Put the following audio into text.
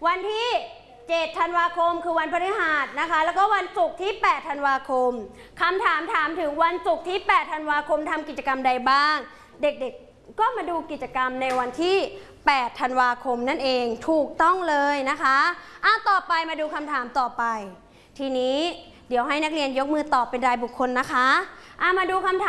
วันที่7 ธันวาคมคือวันพฤหัสนะคะแล้วก็วันศุกร์ที่8 ธันวาคมคำถามถึงวันศุกร์ที่8 ธันวาคมทำกิจกรรมใดบ้างเด็กๆก็มาดูกิจกรรมในวันที่8 ธันวาคมนั่นเองถูกต้องเลยนะคะต่อไปมาดูคำถามต่อไปทีนี้เดี๋ยวให้นักเรียนยกมือตอบเป็นรายบุคคลนะคะมาดูคำถาม